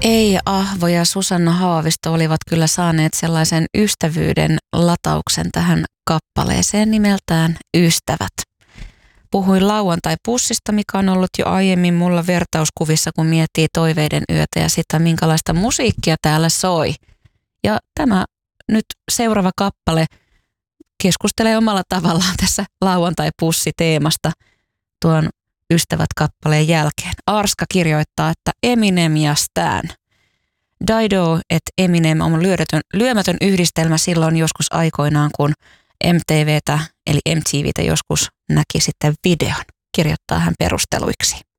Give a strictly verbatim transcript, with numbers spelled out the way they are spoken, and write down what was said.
Ei Ahvo ja Susanna Haavisto olivat kyllä saaneet sellaisen ystävyyden latauksen tähän kappaleeseen nimeltään Ystävät. Puhuin lauantai-pussista, mikä on ollut jo aiemmin mulla vertauskuvissa, kun miettii toiveiden yötä ja sitä, minkälaista musiikkia täällä soi. Ja tämä nyt seuraava kappale keskustelee omalla tavallaan tässä lauantai-pussi-teemasta tuon Ystävät-kappaleen jälkeen. Arska kirjoittaa, että Eminem ja Stan. Dido et Eminem on lyömätön, lyömätön yhdistelmä silloin joskus aikoinaan, kun M T V:tä eli M T V:tä joskus näki sitten videon, kirjoittaa hän perusteluiksi.